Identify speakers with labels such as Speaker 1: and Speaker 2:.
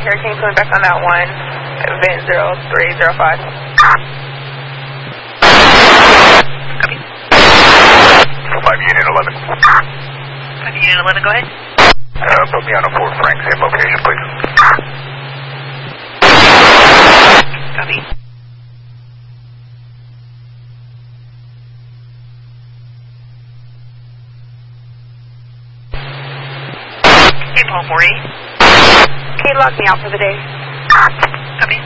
Speaker 1: Hurricane coming back on that one. Event 0305.
Speaker 2: Copy.
Speaker 3: 5 Unit 11.
Speaker 2: 5 Unit 11, go ahead.
Speaker 3: Put me on a Fort Frank, same location, please.
Speaker 2: Copy. Hey, Paul 48.
Speaker 1: Okay, lock me out for the day.
Speaker 2: Copy.